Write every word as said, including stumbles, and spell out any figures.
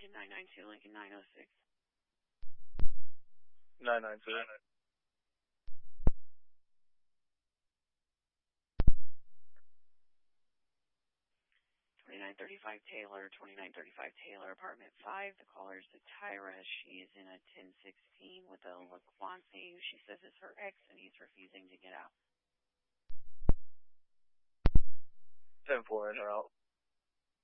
Lincoln nine nine two, Lincoln nine oh six. nine nine two. twenty-nine thirty-five Taylor, twenty-nine thirty-five Taylor, apartment five. The caller is Tyra. She is in a ten sixteen with a LaQuancy, who she says is her ex, and he's refusing to get out. ten four in or out.